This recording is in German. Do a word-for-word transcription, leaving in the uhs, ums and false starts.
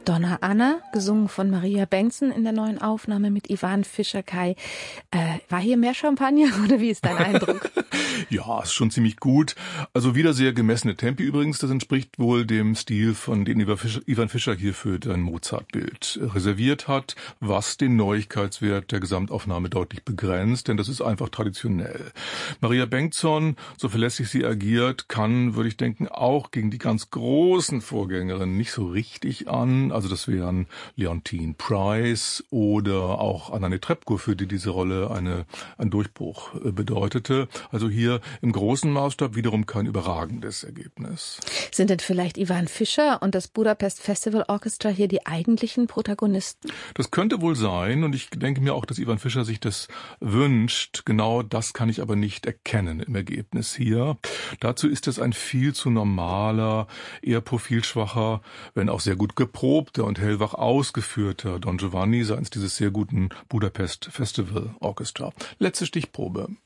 Donna Anna, gesungen von Maria Bengtsson in der neuen Aufnahme mit Ivan Fischer-Kai. Äh, war hier mehr Champagner oder wie ist dein Eindruck? Ja, ist schon ziemlich gut. Also wieder sehr gemessene Tempi übrigens. Das entspricht wohl dem Stil, von dem Ivan Fischer hier für sein Mozart-Bild reserviert hat, was den Neuigkeitswert der Gesamtaufnahme deutlich begrenzt, denn das ist einfach traditionell. Maria Bengtsson, so verlässlich sie agiert, kann, würde ich denken, auch gegen die ganz großen Vorgängerinnen nicht so richtig an. Also das wären Leontine Price oder auch Anna Netrebko, für die diese Rolle eine, ein Durchbruch bedeutete. Also hier im großen Maßstab wiederum kein überragendes Ergebnis. Sind denn vielleicht Ivan Fischer und das Budapest Festival Orchestra hier die eigentlichen Protagonisten? Das könnte wohl sein und ich denke mir auch, dass Ivan Fischer sich das wünscht. Genau das kann ich aber nicht erkennen im Ergebnis hier. Dazu ist es ein viel zu normaler, eher profilschwacher, wenn auch sehr gut geprobter und hellwach ausgeführter Don Giovanni seitens dieses sehr guten Budapest Festival Orchestra. Letzte Stichprobe.